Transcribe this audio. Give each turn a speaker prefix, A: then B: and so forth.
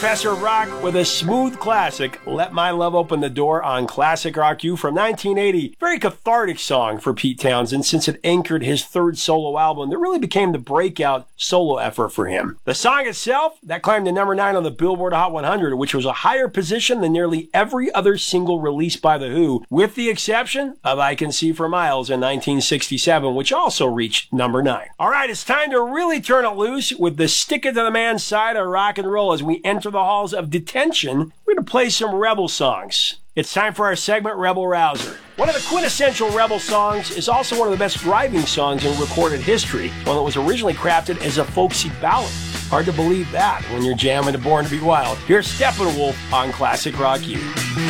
A: Professor Rock with a smooth classic, Let My Love Open the Door on Classic Rock U from 1980. Very cathartic song for Pete Townshend since it anchored his third solo album that really became the breakout solo effort for him. The song itself, that climbed to number 9 on the Billboard Hot 100, which was a higher position than nearly every other single released by The Who, with the exception of I Can See for Miles in 1967, which also reached number 9. All right, it's time to really turn it loose with the stick it to the man side of rock and roll as we enter the halls of detention. We're going to play some Rebel songs. It's time for our segment, Rebel Rouser. One of the quintessential Rebel songs is also one of the best driving songs in recorded history, one that was originally crafted as a folksy ballad. Hard to believe that when you're jamming to Born to Be Wild. Here's Steppenwolf on Classic Rock U.